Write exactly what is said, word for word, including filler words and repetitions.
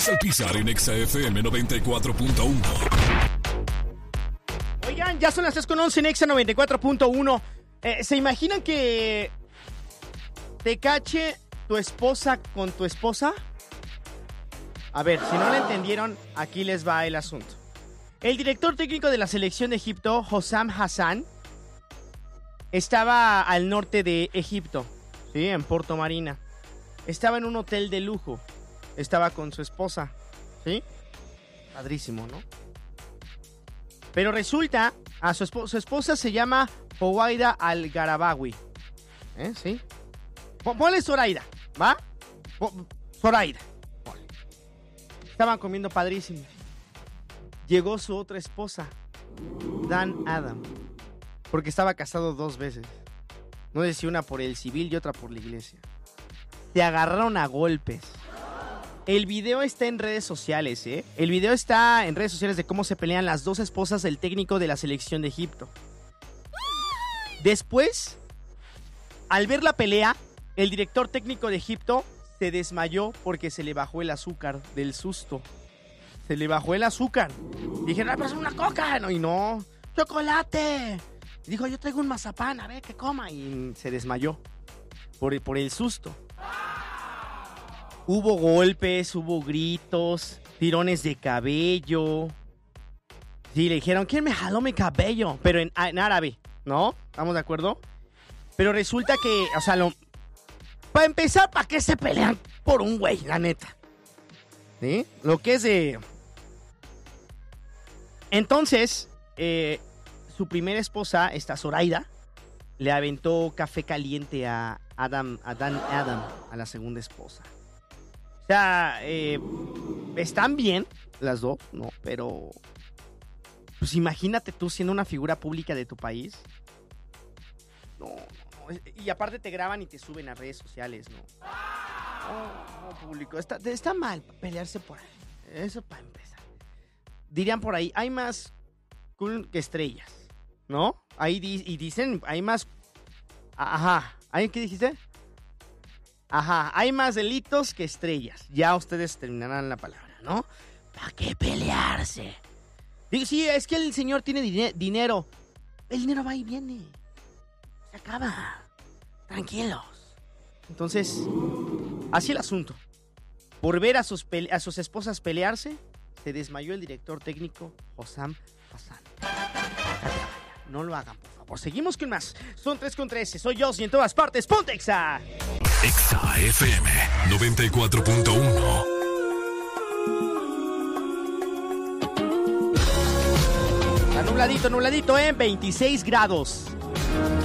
César Pizar en Exa F M noventa y cuatro punto uno. Oigan, ya son las tres con once en Exa noventa y cuatro punto uno. Eh, ¿Se imaginan que te cache tu esposa con tu esposa? A ver, si no lo entendieron, aquí les va el asunto. El director técnico de la selección de Egipto, Hossam Hassan, estaba al norte de Egipto, ¿sí? En Puerto Marina. Estaba en un hotel de lujo. Estaba con su esposa, ¿sí? Padrísimo, ¿no? Pero resulta, a su, esp- su esposa se llama Howaida Al-Garabawi. ¿Eh? ¿Sí? P- ponle Zoraida, ¿va? P- Zoraida. Ponle. Estaban comiendo padrísimo. Llegó su otra esposa, Dan Adam, porque estaba casado dos veces. No sé si una por el civil y otra por la iglesia. Se agarraron a golpes. El video está en redes sociales, ¿eh? El video está en redes sociales de cómo se pelean las dos esposas del técnico de la selección de Egipto. Después, al ver la pelea, el director técnico de Egipto se desmayó porque se le bajó el azúcar del susto. Se le bajó el azúcar. Dijeron, ¡ay, pero es una coca! No, y no, ¡chocolate! Y dijo, yo traigo un mazapán, a ver, que coma. Y se desmayó por, por el susto. Hubo golpes, hubo gritos, tirones de cabello. Sí, le dijeron, ¿quién me jaló mi cabello? Pero en, en árabe, ¿no? ¿Estamos de acuerdo? Pero resulta que, o sea, lo, para empezar, ¿para qué se pelean por un güey, la neta? ¿Sí? Lo que es de... Entonces, eh, su primera esposa, esta Zoraida, le aventó café caliente a Adam, a Dan Adam, a la segunda esposa. O sea, eh, están bien las dos, ¿no? Pero, pues imagínate tú siendo una figura pública de tu país. No, no, y aparte te graban y te suben a redes sociales, ¿no? No, no, público, está, está mal pelearse por ahí. Eso para empezar. Dirían por ahí, hay más cool que estrellas, ¿no? Ahí di- y dicen, hay más... Ajá, ¿ahí qué dijiste? Ajá, hay más delitos que estrellas. Ya ustedes terminarán la palabra, ¿no? ¿Para qué pelearse? Digo, sí, es que el señor tiene dine- dinero. El dinero va y viene. Se acaba. Tranquilos. Entonces, así el asunto. Por ver a sus, pele- a sus esposas pelearse, se desmayó el director técnico Hossam Hassan. No lo hagan, por favor. Seguimos con más. Son tres con trece. Soy yo y en todas partes. ¡Ponte Exa! Exa F M noventa y cuatro punto uno. Está nubladito, nubladito, ¿eh? veintiséis grados.